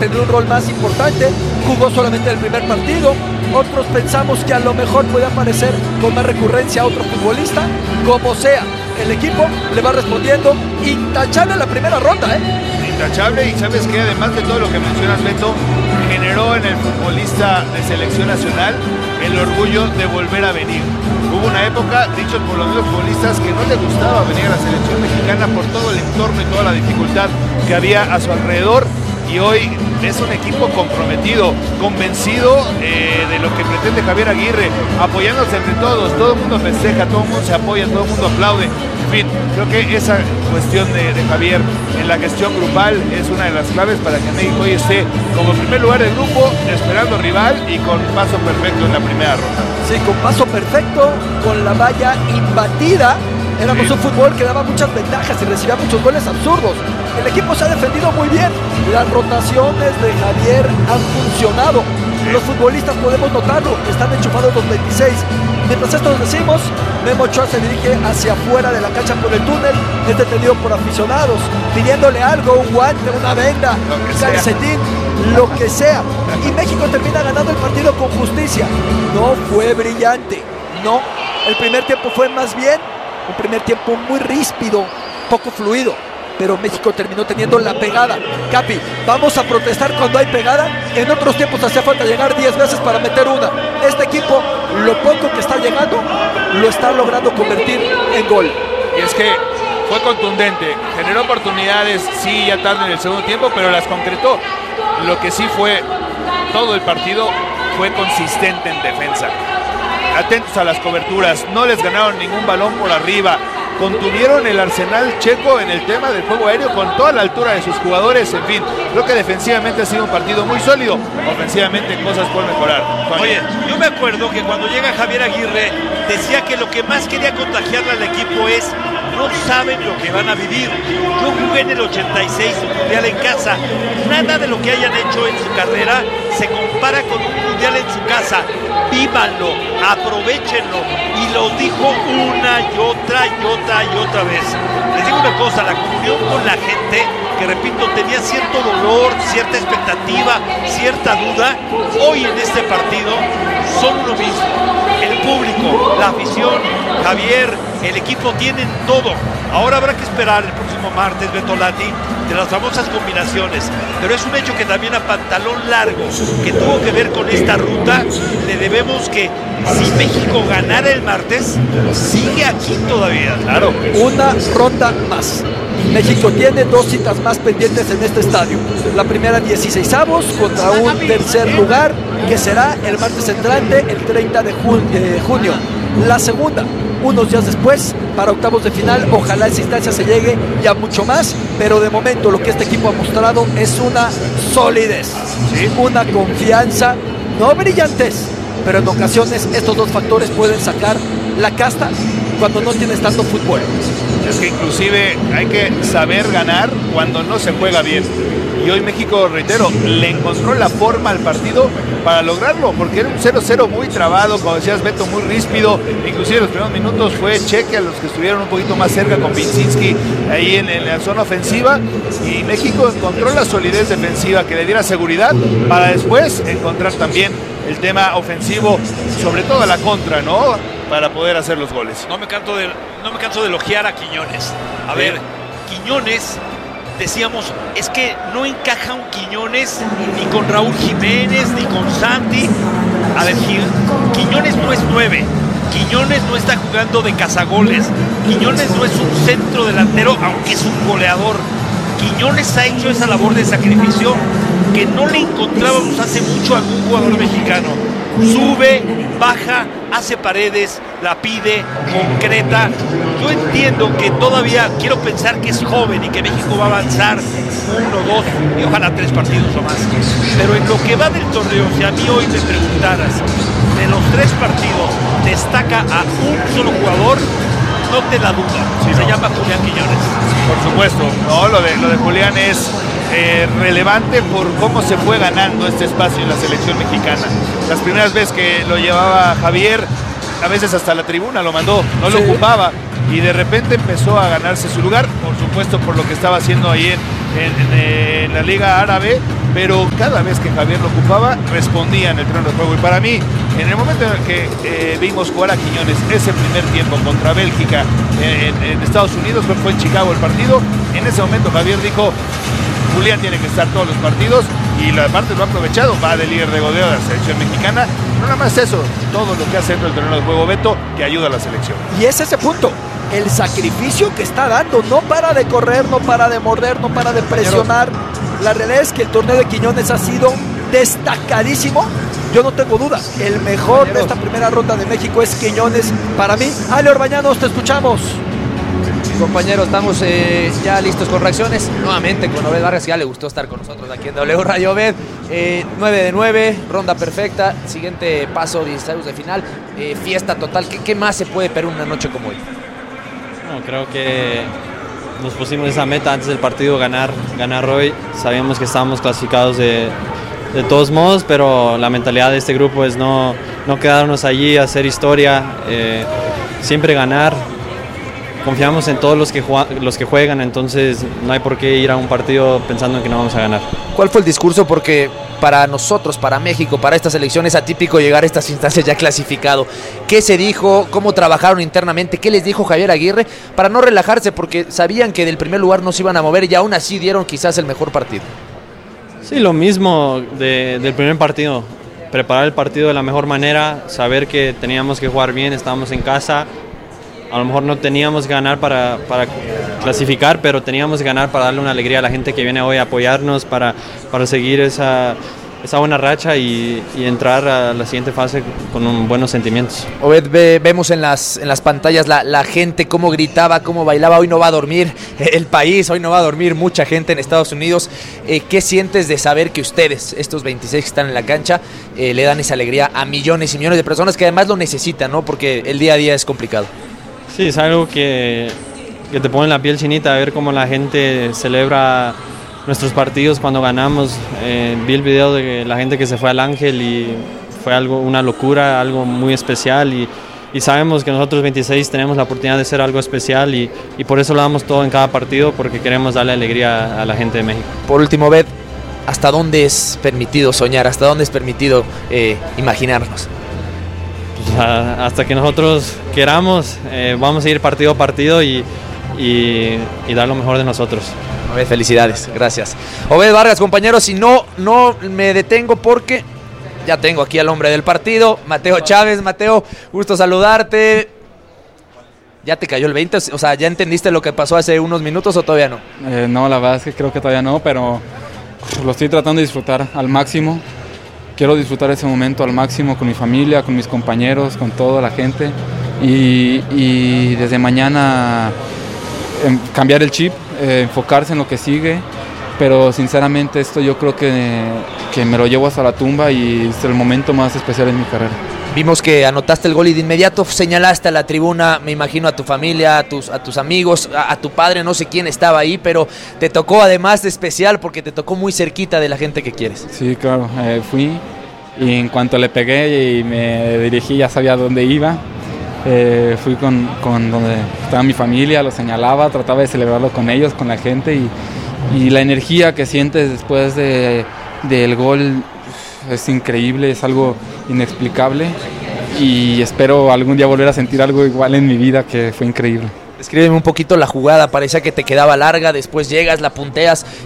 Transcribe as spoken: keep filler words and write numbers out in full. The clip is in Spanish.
tener un rol más importante, jugó solamente el primer partido. Otros pensamos que a lo mejor puede aparecer con más recurrencia a otro futbolista. Como sea, el equipo le va respondiendo intachable en la primera ronda, ¿eh? Intachable, y sabes que además de todo lo que mencionas, Beto, generó en el futbolista de selección nacional el orgullo de volver a venir. Hubo una época, dicho por los mismos futbolistas, que no le gustaba venir a la selección mexicana por todo el entorno y toda la dificultad que había a su alrededor, y hoy es un equipo comprometido, convencido eh, de lo que pretende Javier Aguirre, apoyándose entre todos, todo el mundo festeja, todo el mundo se apoya, todo el mundo aplaude. En fin, creo que esa cuestión de, de Javier en la gestión grupal es una de las claves para que México hoy esté como primer lugar del grupo, esperando rival y con paso perfecto en la primera ronda. Sí, con paso perfecto, con la valla imbatida. Éramos sí. un fútbol que daba muchas ventajas y recibía muchos goles absurdos. El equipo se ha defendido muy bien. Las rotaciones de Javier han funcionado. Sí. Los futbolistas podemos notarlo, están enchufados los veintiséis. Mientras esto nos decimos, Memo Ochoa se dirige hacia afuera de la cancha por el túnel, es detenido por aficionados, pidiéndole algo, un guante, una venda, un calcetín, lo que sea. Y México termina ganando el partido con justicia. No fue brillante, no. El primer tiempo fue más bien un primer tiempo muy ríspido, poco fluido, pero México terminó teniendo la pegada. Capi, vamos a protestar cuando hay pegada. En otros tiempos hacía falta llegar diez veces para meter una. Este equipo, lo poco que está llegando, lo está logrando convertir en gol. Y es que fue contundente, generó oportunidades, sí, ya tarde en el segundo tiempo, pero las concretó. Lo que sí fue todo el partido fue consistente en defensa. Atentos a las coberturas, no les ganaron ningún balón por arriba, contuvieron el arsenal checo en el tema del juego aéreo con toda la altura de sus jugadores. En fin, creo que defensivamente ha sido un partido muy sólido, ofensivamente cosas por mejorar. Oye, yo me acuerdo que cuando llega Javier Aguirre decía que lo que más quería contagiarle al equipo es: no saben lo que van a vivir. Yo jugué en el ochenta y seis un mundial en casa, nada de lo que hayan hecho en su carrera se compara con un mundial en su casa. Vívanlo, aprovechenlo, y lo dijo una y otra y otra y otra vez. Les digo una cosa, la comunión con la gente, que repito, tenía cierto dolor, cierta expectativa, cierta duda, hoy en este partido son lo mismo. El público, la afición, Javier, el equipo tienen todo. Ahora habrá que esperar el próximo martes, Betolati, de las famosas combinaciones. Pero es un hecho que también a pantalón largo, que tuvo que ver con esta ruta, le debemos que si México ganara el martes, sigue aquí todavía. Claro, una ronda más. México tiene dos citas más pendientes en este estadio. La primera, dieciseisavos contra un tercer lugar, que será el martes entrante, el treinta de junio. La segunda, unos días después, para octavos de final. Ojalá esa instancia se llegue y a mucho más, pero de momento lo que este equipo ha mostrado es una solidez, ¿sí? Una confianza, no brillantez, pero en ocasiones estos dos factores pueden sacar la casta cuando no tienes tanto fútbol. Es que inclusive hay que saber ganar cuando no se juega bien. Y hoy México, reitero, le encontró la forma al partido para lograrlo, porque era un cero cero muy trabado, como decías, Beto, muy ríspido. Inclusive los primeros minutos fue cheque a los que estuvieron un poquito más cerca con Vincinski ahí en, en la zona ofensiva, y México encontró la solidez defensiva que le diera seguridad para después encontrar también el tema ofensivo, sobre todo a la contra, ¿no?, para poder hacer los goles. No me canso de, no me canso de elogiar a Quiñones. A ver, Quiñones, decíamos, es que no encaja un Quiñones ni con Raúl Jiménez, ni con Santi. A ver, Quiñones no es nueve. Quiñones no está jugando de cazagoles. Quiñones no es un centro delantero, aunque es un goleador. Quiñones ha hecho esa labor de sacrificio que no le encontrábamos hace mucho a algún jugador mexicano. Sube, baja, hace paredes, la pide, concreta. Yo entiendo que todavía quiero pensar que es joven y que México va a avanzar uno, dos y ojalá tres partidos o más. Pero en lo que va del torneo, si a mí hoy me preguntaras, de los tres partidos destaca a un solo jugador, no te la duda, sí, se no. llama Julián Quiñones. Por supuesto, no, lo de, lo de Julián es eh, relevante por cómo se fue ganando este espacio en la selección mexicana. Las primeras veces que lo llevaba Javier, a veces hasta la tribuna lo mandó, no lo sí. ocupaba, y de repente empezó a ganarse su lugar, por supuesto por lo que estaba haciendo ahí en, en, en, en la Liga Árabe, pero cada vez que Javier lo ocupaba, respondía en el terreno de juego. Y para mí, en el momento en el que eh, vimos jugar a Quiñones ese primer tiempo contra Bélgica en, en Estados Unidos, fue en Chicago el partido, en ese momento Javier dijo, Julián tiene que estar todos los partidos, y la parte lo ha aprovechado, va de líder de goleo de la selección mexicana. No nada más eso, todo lo que hace dentro del terreno de juego Beto, que ayuda a la selección. Y es ese punto, el sacrificio que está dando, no para de correr, no para de morder, no para de presionar. La realidad es que el torneo de Quiñones ha sido destacadísimo. Yo no tengo duda, el mejor de esta primera ronda de México es Quiñones para mí. Ale Orbañanos, te escuchamos. Compañeros, estamos eh, ya listos con reacciones. Nuevamente con Obed Vargas, ya le gustó estar con nosotros aquí en W Radio. Obed, eh, nueve de nueve, ronda perfecta, siguiente paso, dieciséis de final, eh, fiesta total. ¿Qué, ¿Qué más se puede esperar una noche como hoy? No, creo que nos pusimos esa meta antes del partido, ganar, ganar hoy. Sabíamos que estábamos clasificados de, de todos modos, pero la mentalidad de este grupo es no, no quedarnos allí, hacer historia, eh, siempre ganar. Confiamos en todos los que, los que juegan, entonces no hay por qué ir a un partido pensando en que no vamos a ganar. ¿Cuál fue el discurso? Porque para nosotros, para México, para esta selección es atípico llegar a estas instancias ya clasificado. ¿Qué se dijo? ¿Cómo trabajaron internamente? ¿Qué les dijo Javier Aguirre? Para no relajarse, porque sabían que del primer lugar no se iban a mover y aún así dieron quizás el mejor partido. Sí, lo mismo de, del primer partido. Preparar el partido de la mejor manera, saber que teníamos que jugar bien, estábamos en casa. A lo mejor no teníamos que ganar para, para clasificar, pero teníamos que ganar para darle una alegría a la gente que viene hoy a apoyarnos, para, para seguir esa, esa buena racha y, y entrar a la siguiente fase con un, buenos sentimientos. Obed, ve, vemos en las, en las pantallas la, la gente cómo gritaba, cómo bailaba. Hoy no va a dormir el país, hoy no va a dormir mucha gente en Estados Unidos. Eh, ¿Qué sientes de saber que ustedes, estos veintiséis que están en la cancha, eh, le dan esa alegría a millones y millones de personas que además lo necesitan, ¿no? Porque el día a día es complicado. Sí, es algo que, que te pone la piel chinita, a ver cómo la gente celebra nuestros partidos cuando ganamos. Eh, vi el video de la gente que se fue al Ángel y fue algo, una locura, algo muy especial, y, y sabemos que nosotros veintiséis tenemos la oportunidad de ser algo especial, y, y por eso lo damos todo en cada partido, porque queremos darle alegría a la gente de México. Por último, Obed, ¿hasta dónde es permitido soñar? ¿Hasta dónde es permitido eh, imaginarnos? Hasta que nosotros queramos, eh, vamos a ir partido a partido y, y, y dar lo mejor de nosotros. Obed, felicidades, gracias. Obed Vargas, compañeros, si no, no me detengo porque ya tengo aquí al hombre del partido, Mateo Chávez. Mateo, gusto saludarte. ¿Ya te cayó el veinte? O sea, ¿ya entendiste lo que pasó hace unos minutos o todavía no? Eh, no, la verdad es que creo que todavía no, pero lo estoy tratando de disfrutar al máximo. Quiero disfrutar ese momento al máximo con mi familia, con mis compañeros, con toda la gente, y, y desde mañana eh, cambiar el chip, eh, enfocarse en lo que sigue, pero sinceramente esto yo creo que, que me lo llevo hasta la tumba y es el momento más especial en mi carrera. Vimos que anotaste el gol y de inmediato señalaste a la tribuna, me imagino a tu familia, a tus, a tus amigos, a, a tu padre, no sé quién estaba ahí, pero te tocó además de especial porque te tocó muy cerquita de la gente que quieres. Sí, claro, eh, fui y en cuanto le pegué y me dirigí, ya sabía dónde iba, eh, fui con, con donde estaba mi familia, lo señalaba, trataba de celebrarlo con ellos, con la gente, y, y la energía que sientes después de, del gol es increíble, es algo inexplicable, y espero algún día volver a sentir algo igual en mi vida, que fue increíble. Descríbeme un poquito la jugada, parecía que te quedaba larga, después llegas, la punteas,